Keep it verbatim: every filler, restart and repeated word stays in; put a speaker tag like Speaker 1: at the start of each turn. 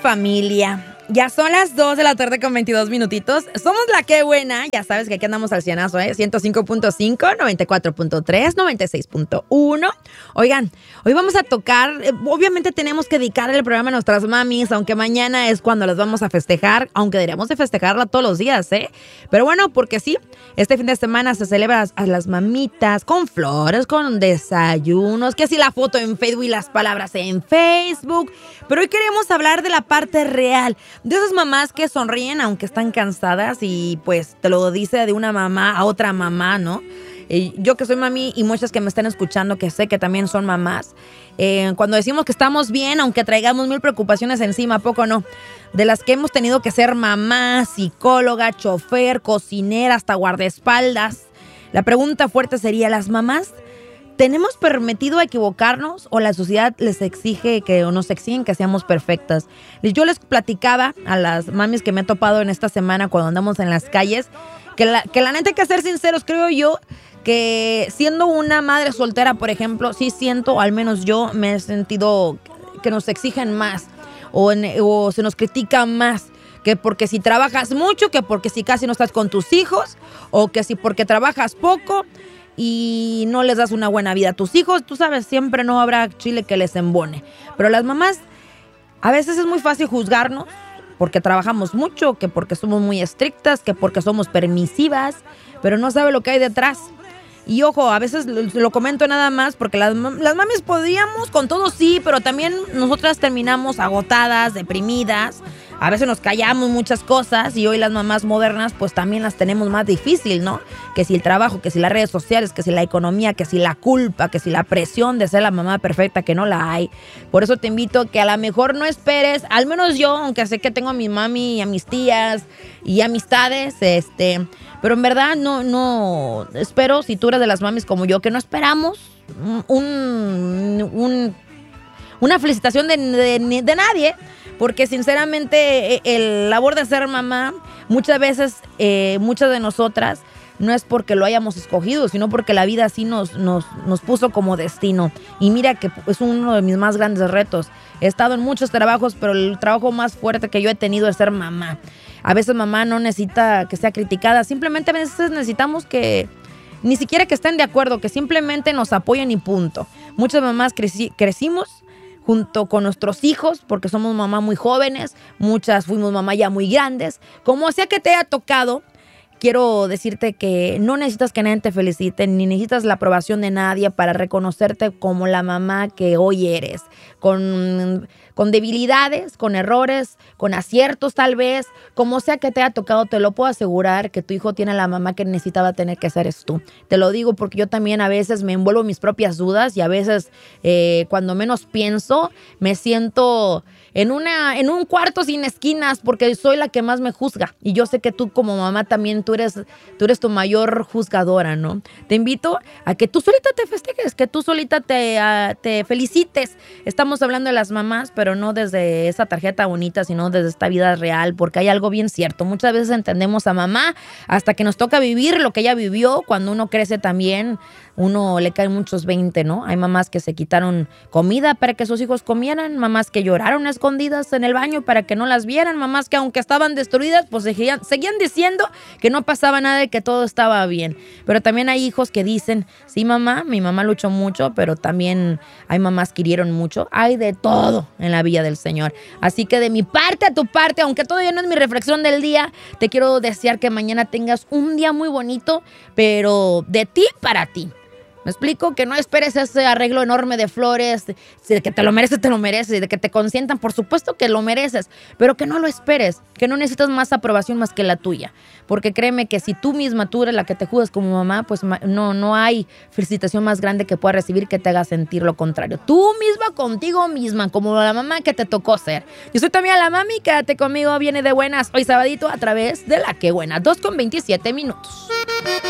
Speaker 1: familia. Ya son las dos de la tarde con veintidós minutitos. Somos la que buena. Ya sabes que aquí andamos al cienazo, ¿eh? ciento cinco punto cinco, noventa y cuatro punto tres, noventa y seis punto uno. Oigan, hoy vamos a tocar... Eh, obviamente tenemos que dedicar el programa a nuestras mamis, aunque mañana es cuando las vamos a festejar, aunque deberíamos de festejarla todos los días, ¿eh? Pero bueno, porque sí, este fin de semana se celebra a las mamitas con flores, con desayunos, que si la foto en Facebook y las palabras en Facebook. Pero hoy queremos hablar de la parte real, de esas mamás que sonríen aunque están cansadas y pues te lo dice de una mamá a otra mamá, ¿no? Eh, yo que soy mami y muchas que me están escuchando que sé que también son mamás, eh, cuando decimos que estamos bien aunque traigamos mil preocupaciones encima, ¿a poco no? De las que hemos tenido que ser mamá, psicóloga, chofer, cocinera, hasta guardaespaldas. La pregunta fuerte sería, ¿las mamás tenemos permitido equivocarnos o la sociedad les exige que o nos exigen que seamos perfectas? Yo les platicaba a las mamis que me he topado en esta semana cuando andamos en las calles que la, que la neta hay que ser sinceros, creo yo, que siendo una madre soltera, por ejemplo, sí siento, al menos yo me he sentido que nos exigen más o, en, o se nos critica más. Que porque si trabajas mucho, que porque si casi no estás con tus hijos, o que si porque trabajas poco y no les das una buena vida a tus hijos. Tú sabes, siempre no habrá chile que les embone. Pero las mamás, a veces es muy fácil juzgarnos porque trabajamos mucho, que porque somos muy estrictas, que porque somos permisivas, pero no sabe lo que hay detrás. Y ojo, a veces lo, lo comento nada más porque las, las mamis podíamos con todo, sí, pero también nosotras terminamos agotadas, deprimidas. A veces nos callamos muchas cosas y hoy las mamás modernas pues también las tenemos más difícil, ¿no? Que si el trabajo, que si las redes sociales, que si la economía, que si la culpa, que si la presión de ser la mamá perfecta, que no la hay. Por eso te invito que a lo mejor no esperes, al menos yo, aunque sé que tengo a mi mami y a mis tías y amistades, este, pero en verdad no, no, espero, si tú eres de las mamis como yo, que no esperamos un, un, una felicitación de, de, de nadie. Porque sinceramente el labor de ser mamá, muchas veces, eh, muchas de nosotras, no es porque lo hayamos escogido, sino porque la vida así nos, nos, nos puso como destino. Y mira que es uno de mis más grandes retos. He estado en muchos trabajos, pero el trabajo más fuerte que yo he tenido es ser mamá. A veces mamá no necesita que sea criticada, simplemente a veces necesitamos que... Ni siquiera que estén de acuerdo, que simplemente nos apoyen y punto. Muchas mamás creci- crecimos junto con nuestros hijos, porque somos mamá muy jóvenes, muchas fuimos mamá ya muy grandes. Como sea que te haya tocado, quiero decirte que no necesitas que nadie te felicite, ni necesitas la aprobación de nadie para reconocerte como la mamá que hoy eres, con, con debilidades, con errores, con aciertos tal vez, como sea que te haya tocado, te lo puedo asegurar que tu hijo tiene la mamá que necesitaba tener, que ser eres tú. Te lo digo porque yo también a veces me envuelvo en mis propias dudas y a veces eh, cuando menos pienso me siento en, una, en un cuarto sin esquinas porque soy la que más me juzga y yo sé que tú como mamá también tú eres, tú eres tu mayor juzgadora, ¿no? Te invito a que tú solita te festejes, que tú solita te, uh, te felicites. Estamos hablando de las mamás, pero no desde esa tarjeta bonita, sino desde esta vida real, porque hay algo bien cierto. Muchas veces entendemos a mamá hasta que nos toca vivir lo que ella vivió. Cuando uno crece también, uno le caen muchos veinte, ¿no? Hay mamás que se quitaron comida para que sus hijos comieran, mamás que lloraron escondidas en el baño para que no las vieran, mamás que aunque estaban destruidas, pues seguían, seguían diciendo que no pasaba nada y que todo estaba bien. Pero también hay hijos que dicen, sí mamá, mi mamá luchó mucho, pero también hay mamás que hirieron mucho. Hay de todo en la villa del Señor. Así que de mi parte a tu parte, aunque todavía no es mi reflexión del día, te quiero desear que mañana tengas un día muy bonito, pero de ti para ti. ¿Me explico? Que no esperes ese arreglo enorme de flores, de que te lo mereces, te lo mereces, de que te consientan, por supuesto que lo mereces, pero que no lo esperes, que no necesitas más aprobación más que la tuya, porque créeme que si tú misma, tú eres la que te juzgas como mamá, pues no, no hay felicitación más grande que puedas recibir que te haga sentir lo contrario. Tú misma contigo misma, como la mamá que te tocó ser. Yo soy también la mami, quédate conmigo, viene de buenas, hoy sabadito a través de La Que Buena, dos con veintisiete minutos.